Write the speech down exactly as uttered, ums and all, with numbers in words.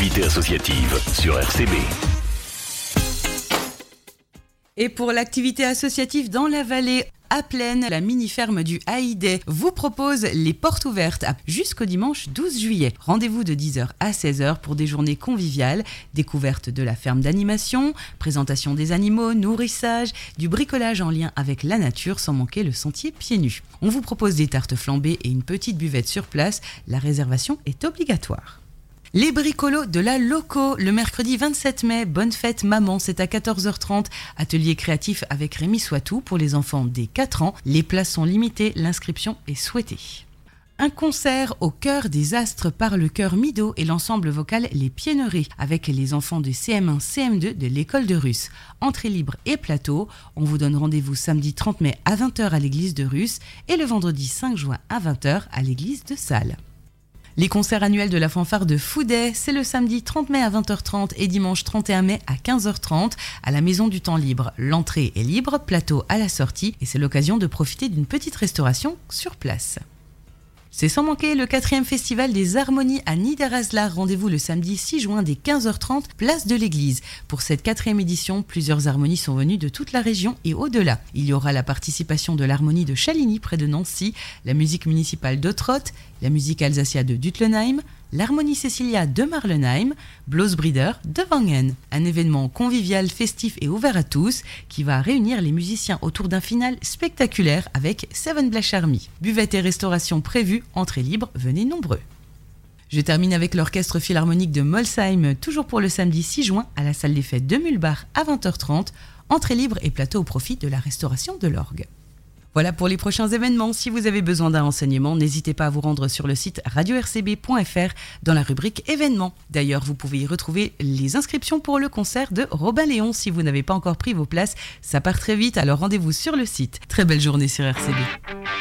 l'activité associative sur R C B. Et pour l'activité associative dans la vallée, à Plaine, la mini-ferme du Haïdé vous propose les portes ouvertes jusqu'au dimanche douze juillet. Rendez-vous de dix heures à seize heures pour des journées conviviales, découverte de la ferme d'animation, présentation des animaux, nourrissage, du bricolage en lien avec la nature sans manquer le sentier pieds nus. On vous propose des tartes flambées et une petite buvette sur place. La réservation est obligatoire. Les bricolos de la Loco, le mercredi vingt-sept mai, bonne fête maman, c'est à quatorze heures trente. Atelier créatif avec Rémi Soitou pour les enfants dès quatre ans. Les places sont limitées, l'inscription est souhaitée. Un concert au cœur des astres par le chœur Mido et l'ensemble vocal Les Pienneries avec les enfants de C M un C M deux de l'école de Russe. Entrée libre et plateau. On vous donne rendez-vous samedi trente mai à vingt heures à l'église de Russe et le vendredi cinq juin à vingt heures à l'église de Salles. Les concerts annuels de la fanfare de Fouday, c'est le samedi trente mai à vingt heures trente et dimanche trente et un mai à quinze heures trente à la Maison du Temps Libre. L'entrée est libre, plateau à la sortie et c'est l'occasion de profiter d'une petite restauration sur place. C'est sans manquer le quatrième festival des harmonies à Niederaslar. Rendez-vous le samedi six juin dès quinze heures trente, place de l'église. Pour cette quatrième édition, plusieurs harmonies sont venues de toute la région et au-delà. Il y aura la participation de l'harmonie de Chaligny près de Nancy, la musique municipale d'Ottrott, la musique Alsacia de Duttlenheim, l'harmonie Cecilia de Marlenheim, Blossbrider de Wangen. Un événement convivial, festif et ouvert à tous qui va réunir les musiciens autour d'un final spectaculaire avec Seven Blash Army. Buvette et restauration prévues, entrée libre, venez nombreux. Je termine avec l'orchestre philharmonique de Molsheim, toujours pour le samedi six juin à la salle des fêtes de Mulbach à vingt heures trente, entrée libre et plateau au profit de la restauration de l'orgue. Voilà pour les prochains événements. Si vous avez besoin d'un renseignement, n'hésitez pas à vous rendre sur le site radio r c b point f r dans la rubrique événements. D'ailleurs, vous pouvez y retrouver les inscriptions pour le concert de Robin Léon. Si vous n'avez pas encore pris vos places, ça part très vite, alors rendez-vous sur le site. Très belle journée sur R C B.